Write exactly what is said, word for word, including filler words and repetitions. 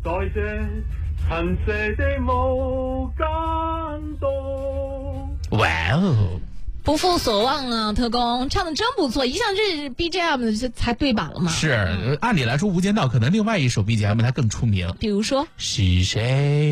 在這塵世的無間道。 哇哦！ 不负所望啊，特工唱的真不错，一向是 B G M 的才对版了嘛。 是，按理来说《无间道》可能另外一首 B G M 它更出名， 比如说是谁